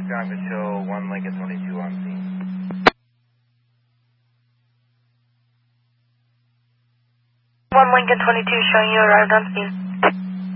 Traffic show 1 Lincoln 22 on scene. 1 Lincoln 22 showing you arrived on scene.